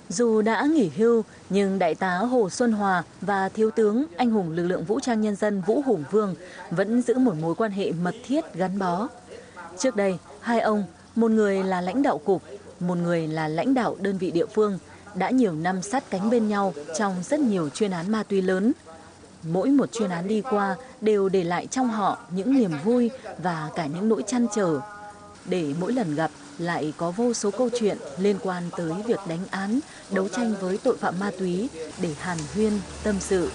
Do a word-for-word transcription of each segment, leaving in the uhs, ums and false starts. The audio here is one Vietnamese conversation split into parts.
Dù đã nghỉ hưu, nhưng Đại tá Hồ Xuân Hòa và Thiếu tướng anh hùng lực lượng vũ trang nhân dân Vũ Hùng Vương vẫn giữ một mối quan hệ mật thiết gắn bó. Trước đây, hai ông, một người là lãnh đạo cục, một người là lãnh đạo đơn vị địa phương, đã nhiều năm sát cánh bên nhau trong rất nhiều chuyên án ma túy lớn. Mỗi một chuyên án đi qua đều để lại trong họ những niềm vui và cả những nỗi trăn trở. Để mỗi lần gặp lại có vô số câu chuyện liên quan tới việc đánh án, đấu tranh với tội phạm ma túy để hàn huyên, tâm sự.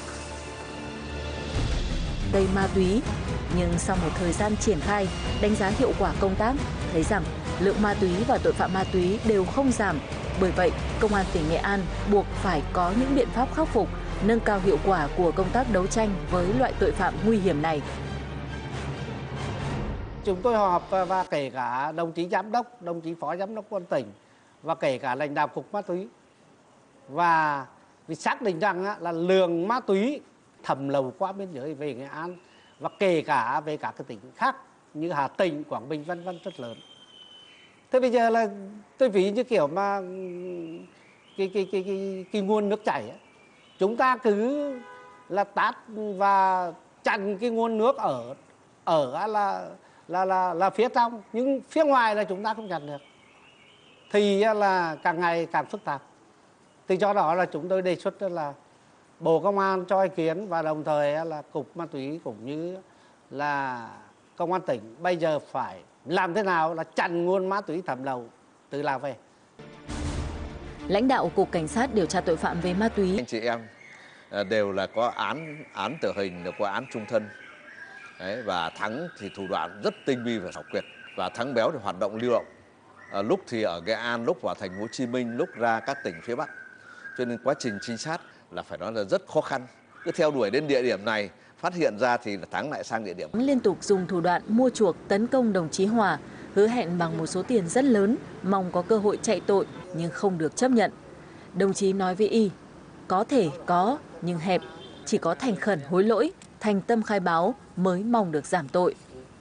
Đầy ma túy, nhưng sau một thời gian triển khai, đánh giá hiệu quả công tác, thấy rằng lượng ma túy và tội phạm ma túy đều không giảm. Bởi vậy, Công an tỉnh Nghệ An buộc phải có những biện pháp khắc phục, nâng cao hiệu quả của công tác đấu tranh với loại tội phạm nguy hiểm này. Chúng tôi họp và kể cả đồng chí giám đốc, đồng chí phó giám đốc công an tỉnh và kể cả lãnh đạo cục ma túy. Và vì xác định rằng là lượng ma túy thẩm lậu qua biên giới về Nghệ An và kể cả về các cái tỉnh khác như Hà Tĩnh, Quảng Bình vân vân rất lớn. Thế bây giờ là tôi ví như kiểu mà cái cái cái cái, cái nguồn nước chảy ấy. Chúng ta cứ là tát và chặn cái nguồn nước ở ở là là là là phía trong, nhưng phía ngoài là chúng ta không chặn được. Thì là càng ngày càng phức tạp. Thì do đó là chúng tôi đề xuất là Bộ Công an cho ý kiến và đồng thời là Cục Ma túy cũng như là Công an tỉnh bây giờ phải làm thế nào là chặn nguồn ma túy thẩm lậu từ Lào về. Lãnh đạo Cục Cảnh sát điều tra tội phạm về ma túy. Anh chị em đều là có án án tử hình, được có án trung thân. Đấy, và Thắng thì thủ đoạn rất tinh vi và xảo quyệt, và Thắng Béo thì hoạt động lưu động, à, lúc thì ở Nghệ An, lúc vào thành phố Hồ Chí Minh, lúc ra các tỉnh phía Bắc. Cho nên quá trình trinh sát là phải nói là rất khó khăn. Cứ theo đuổi đến địa điểm này, phát hiện ra thì là Thắng lại sang địa điểm. Liên tục dùng thủ đoạn mua chuộc tấn công đồng chí Hòa, hứa hẹn bằng một số tiền rất lớn, mong có cơ hội chạy tội nhưng không được chấp nhận. Đồng chí nói với Y, có thể có nhưng hẹp, chỉ có thành khẩn hối lỗi, thành tâm khai báo mới mong được giảm tội.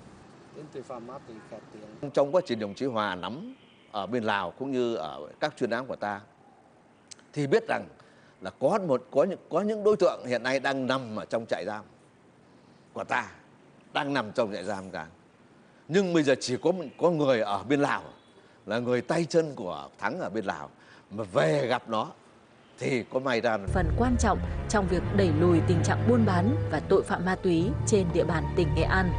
Trong quá trình đồng chí Hòa nắm ở bên Lào cũng như ở các chuyên án của ta thì biết rằng là có một có những có những đối tượng hiện nay đang nằm ở trong trại giam của ta, đang nằm trong trại giam cả. Nhưng bây giờ chỉ có có người ở bên Lào là người tay chân của Thắng ở bên Lào mà về gặp nó thì có may ra. Phần quan trọng trong việc đẩy lùi tình trạng buôn bán và tội phạm ma túy trên địa bàn tỉnh Nghệ An.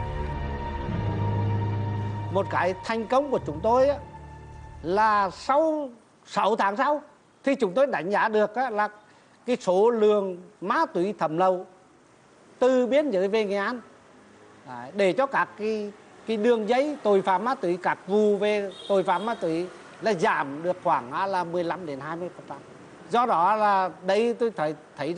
Một cái thành công của chúng tôi là sau sáu tháng sau thì chúng tôi đánh giá được là cái số lượng ma túy thẩm lậu từ biên giới về Nghệ An để cho các cái cái đường dây tội phạm ma túy, các vụ về tội phạm ma túy là giảm được khoảng là mười lăm đến hai mươi phần trăm. Do đó là đây tôi thấy thấy